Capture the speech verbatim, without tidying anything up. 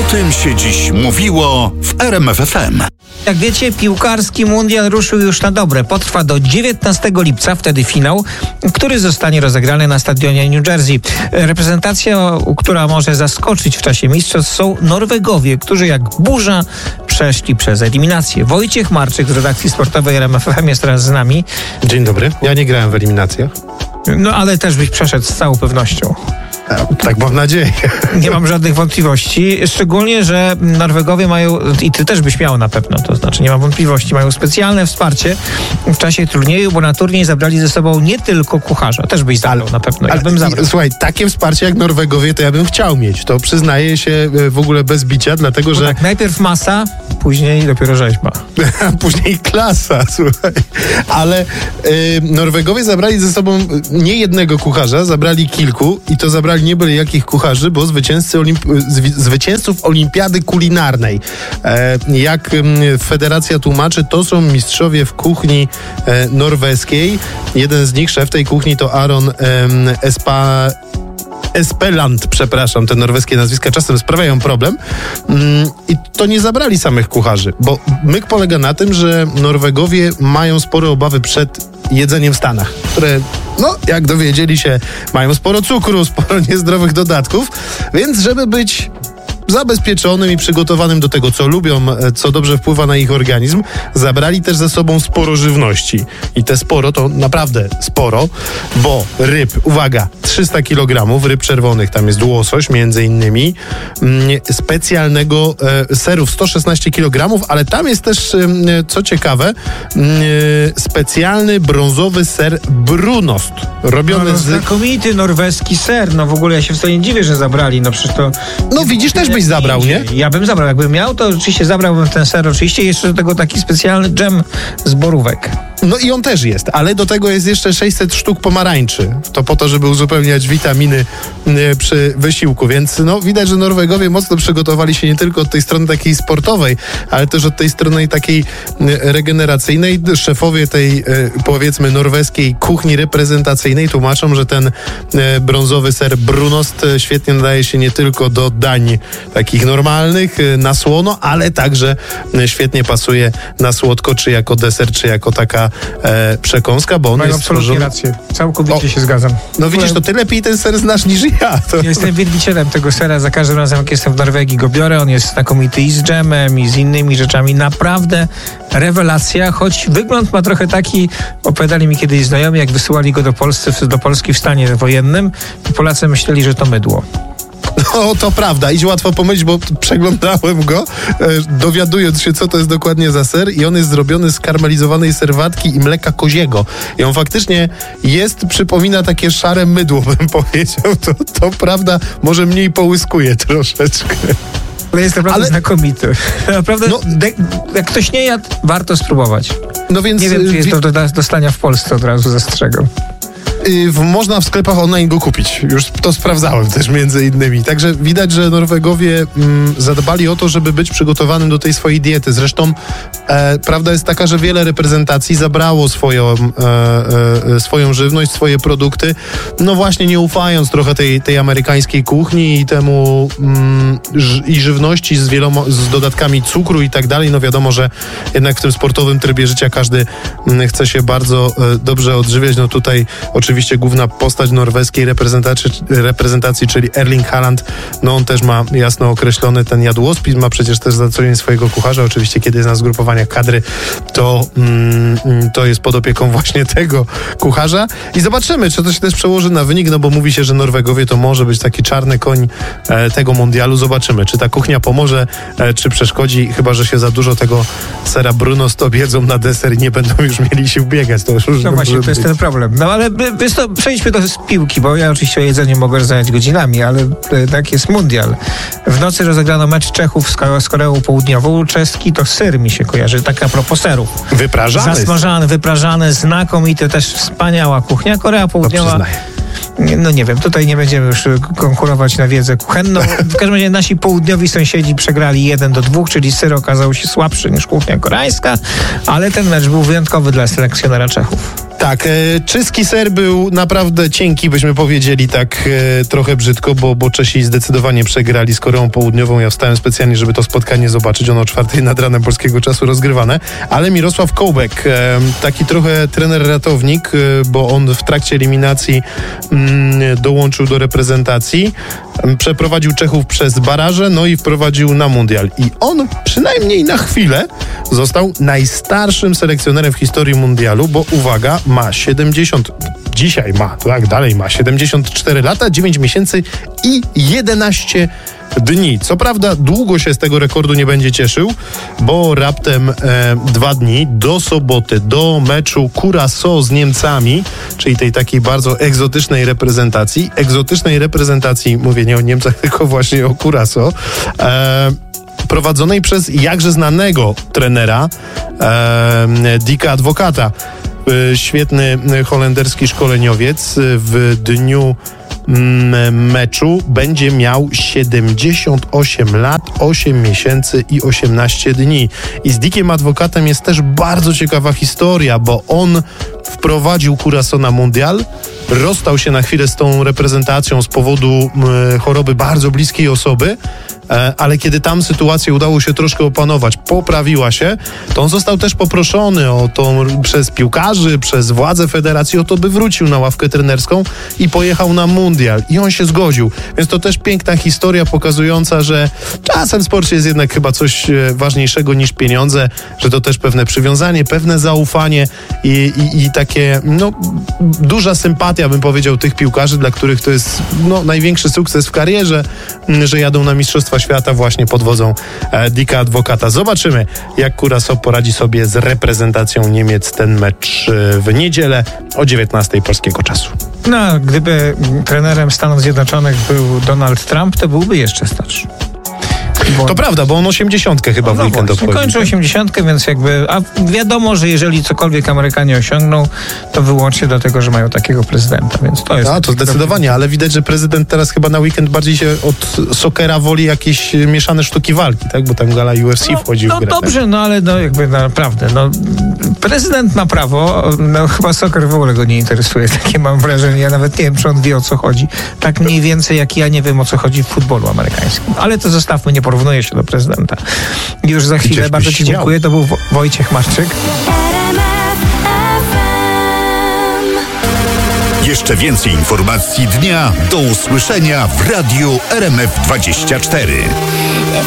tym się dziś mówiło w R M F F M. Jak wiecie, piłkarski mundial ruszył już na dobre. Potrwa do dziewiętnastego lipca, wtedy finał, który zostanie rozegrany na stadionie New Jersey. Reprezentacja, która może zaskoczyć w czasie mistrzostw, są Norwegowie, którzy jak burza przeszli przez eliminację. Wojciech Marczyk z redakcji sportowej R M F F M jest teraz z nami. Dzień dobry. Ja nie grałem w eliminacjach. No ale też byś przeszedł z całą pewnością. Tak mam nadzieję. Nie mam żadnych wątpliwości, szczególnie, że Norwegowie mają, i ty też byś miał na pewno, to znaczy nie mam wątpliwości, mają specjalne wsparcie w czasie turnieju, bo na turniej zabrali ze sobą nie tylko kucharza, też byś zabrał ale, na pewno, ja ale, bym zabrał. Słuchaj, takie wsparcie jak Norwegowie to ja bym chciał mieć, to przyznaję się w ogóle bez bicia, dlatego, że... No tak, najpierw masa, później dopiero rzeźba. Później klasa, słuchaj. Ale y, Norwegowie zabrali ze sobą nie jednego kucharza, zabrali kilku i to zabrali nie byle jakich kucharzy, bo zwycięzcy olimp- zwycięzców olimpiady kulinarnej. E, jak m, federacja tłumaczy, to są mistrzowie w kuchni e, norweskiej. Jeden z nich, szef tej kuchni, to Aron e, Espa... Espeland, przepraszam, te norweskie nazwiska czasem sprawiają problem. I to nie zabrali samych kucharzy, bo myk polega na tym, że Norwegowie mają spore obawy przed jedzeniem w Stanach, które, no, jak dowiedzieli się, mają sporo cukru, sporo niezdrowych dodatków, więc żeby być zabezpieczonym i przygotowanym do tego, co lubią, co dobrze wpływa na ich organizm, zabrali też ze sobą sporo żywności. I te sporo to naprawdę sporo, bo ryb, uwaga, trzysta kilogramów ryb czerwonych, tam jest łosoś między innymi, specjalnego e, serów sto szesnaście kilogramów, ale tam jest też, e, co ciekawe, e, specjalny brązowy ser brunost, robiony no, z... Znakomity norweski ser, no w ogóle ja się wcale nie dziwię, że zabrali, no przecież to... No widzisz, też byś zabrał, nie? Ja bym zabrał, jakbym miał, to oczywiście zabrałbym ten ser, oczywiście jeszcze do tego taki specjalny dżem z borówek. No i on też jest, ale do tego jest jeszcze sześćset sztuk pomarańczy. To po to, żeby uzupełniać witaminy y, przy wysiłku, więc no widać, że Norwegowie mocno przygotowali się nie tylko od tej strony takiej sportowej, ale też od tej strony takiej y, regeneracyjnej. Szefowie tej y, powiedzmy norweskiej kuchni reprezentacyjnej tłumaczą, że ten y, brązowy ser brunost y, świetnie nadaje się nie tylko do dań takich normalnych, y, na słono, ale także y, świetnie pasuje na słodko, czy jako deser, czy jako taka e, przekąska, bo on Mają jest absolutnie stworzony... rację. Całkowicie O, się zgadzam. No widzisz, to ty lepiej ten ser znasz niż ja. To... Ja jestem wielbicielem tego sera. Za każdym razem, jak jestem w Norwegii, go biorę. On jest znakomity i z dżemem, i z innymi rzeczami. Naprawdę rewelacja, choć wygląd ma trochę taki, opowiadali mi kiedyś znajomi, jak wysyłali go do Polski, do Polski w stanie wojennym, i Polacy myśleli, że to mydło. No to prawda, idzie łatwo pomylić, bo przeglądałem go, e, dowiadując się, co to jest dokładnie za ser, i on jest zrobiony z karmelizowanej serwatki i mleka koziego. I on faktycznie jest, przypomina takie szare mydło, bym powiedział. To, to prawda, może mniej połyskuje troszeczkę. Ale jest naprawdę Ale... znakomity. Naprawdę, no, de- jak ktoś nie jadł, warto spróbować. No więc, nie wiem, czy jest wi- to do dostania w Polsce, od razu zastrzegam. Yy, można w sklepach online go kupić. Już to sprawdzałem też między innymi. Także widać, że Norwegowie mm, zadbali o to, żeby być przygotowanym do tej swojej diety. Zresztą e, prawda jest taka, że wiele reprezentacji zabrało swoją, e, e, swoją żywność, swoje produkty, no właśnie nie ufając trochę tej, tej amerykańskiej kuchni i temu mm, ż, i żywności z wieloma, z dodatkami cukru i tak dalej. No wiadomo, że jednak w tym sportowym trybie życia każdy mm, chce się bardzo e, dobrze odżywiać. No tutaj oczywiście główna postać norweskiej reprezentacji, reprezentacji, czyli Erling Haaland, no on też ma jasno określony ten jadłospis, ma przecież też za co dzień swojego kucharza. Oczywiście kiedy jest na zgrupowaniach kadry, to, mm, to jest pod opieką właśnie tego kucharza. I zobaczymy, czy to się też przełoży na wynik, no bo mówi się, że Norwegowie to może być taki czarny koń e, tego mundialu. Zobaczymy, czy ta kuchnia pomoże, e, czy przeszkodzi, chyba że się za dużo tego sera brunost objedzą na deser i nie będą już mieli sił biegać. To już no właśnie, to jest ten problem. No ale wiesz to, przejdźmy do piłki, bo ja oczywiście o jedzeniu mogę rozmawiać godzinami, ale tak jest mundial. W nocy rozegrano mecz Czechów z, z Koreą Południową. Czeski to syr mi się kojarzy, tak a propos serów. Wyprażany. Zasmażany, wyprażany, znakomity, też wspaniała kuchnia. Korea Południowa... No, no nie wiem, tutaj nie będziemy już konkurować na wiedzę kuchenną. W każdym razie nasi południowi sąsiedzi przegrali jeden do dwóch, czyli syr okazał się słabszy niż kuchnia koreańska, ale ten mecz był wyjątkowy dla selekcjonera Czechów. Tak, e, czeski ser był naprawdę cienki, byśmy powiedzieli tak e, trochę brzydko, bo, bo Czesi zdecydowanie przegrali z Koreą Południową. Ja wstałem specjalnie, żeby to spotkanie zobaczyć. Ono o czwartej nad ranem polskiego czasu rozgrywane. Ale Mirosław Kołbek, e, taki trochę trener ratownik, e, bo on w trakcie eliminacji mm, dołączył do reprezentacji, e, przeprowadził Czechów przez baraże, no i wprowadził na mundial. I on przynajmniej na chwilę został najstarszym selekcjonerem w historii mundialu, bo uwaga, ma siedemdziesiąt, dzisiaj ma, tak, dalej ma siedemdziesiąt cztery lata, dziewięć miesięcy i jedenaście dni. Co prawda długo się z tego rekordu nie będzie cieszył, bo raptem e, dwa dni do soboty, do meczu Curaçao z Niemcami, czyli tej takiej bardzo egzotycznej reprezentacji, egzotycznej reprezentacji, mówię nie o Niemcach, tylko właśnie o Curaçao, e, prowadzonej przez jakże znanego trenera e, Dicka Advocata. E, świetny holenderski szkoleniowiec w dniu meczu będzie miał siedemdziesiąt osiem lat, osiem miesięcy i osiemnaście dni. I z Dickiem Advocatem jest też bardzo ciekawa historia, bo on wprowadził Curaçao na mundial, rozstał się na chwilę z tą reprezentacją z powodu y, choroby bardzo bliskiej osoby, e, ale kiedy tam sytuację udało się troszkę opanować, poprawiła się, to on został też poproszony o to przez piłkarzy, przez władze federacji o to, by wrócił na ławkę trenerską i pojechał na mundial. I on się zgodził. Więc to też piękna historia pokazująca, że czasem w sporcie jest jednak chyba coś ważniejszego niż pieniądze, że to też pewne przywiązanie, pewne zaufanie i, i, i takie, no, duża sympatia, bym powiedział, tych piłkarzy, dla których to jest, no, największy sukces w karierze, że jadą na Mistrzostwa Świata właśnie pod wodzą e, Dicka Advocata. Zobaczymy, jak Curaçao poradzi sobie z reprezentacją Niemiec ten mecz e, w niedzielę o dziewiętnastej polskiego czasu. No, gdyby trenerem Stanów Zjednoczonych był Donald Trump, to byłby jeszcze starszy. Bo... To prawda, bo on osiemdziesiątkę chyba no w weekend obchodzi. Kończy osiemdziesiątkę, więc jakby, a wiadomo, że jeżeli cokolwiek Amerykanie osiągną, to wyłącznie dlatego, że mają takiego prezydenta, więc to jest... A, to zdecydowanie, ale widać, że prezydent teraz chyba na weekend bardziej się od sokera woli jakieś mieszane sztuki walki, tak? Bo tam gala U F C no, wchodzi no, w grę. No dobrze, tak? No ale no jakby naprawdę, no prezydent ma prawo, no chyba soker w ogóle go nie interesuje, takie mam wrażenie, ja nawet nie wiem, czy on wie, o co chodzi. Tak mniej więcej, jak ja nie wiem, o co chodzi w futbolu amerykańskim. Ale to zostawmy, nie porównuje się do prezydenta. Już za chwilę, Gdzieś bardzo ci dziękuję, to był Wo- Wojciech Marczyk. Jeszcze więcej informacji dnia do usłyszenia w Radiu R M F dwadzieścia cztery.